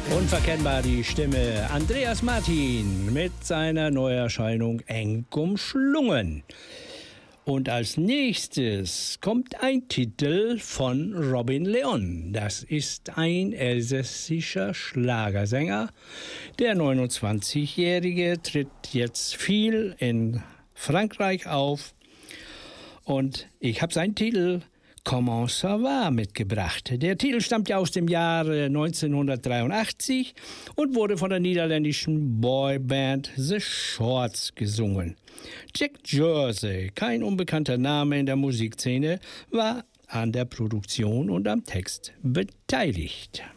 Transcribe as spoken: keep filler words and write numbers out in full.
Unverkennbar die Stimme Andreas Martin mit seiner Neuerscheinung Eng umschlungen. Und als nächstes kommt ein Titel von Robin Leon. Das ist ein elsässischer Schlagersänger. Der neunundzwanzigjährige tritt jetzt viel in Frankreich auf. Und ich habe seinen Titel Comment ça va mitgebracht. Der Titel stammt ja aus dem Jahre neunzehnhundertdreiundachtzig und wurde von der niederländischen Boyband The Shorts gesungen. Jack Jersey, kein unbekannter Name in der Musikszene, war an der Produktion und am Text beteiligt.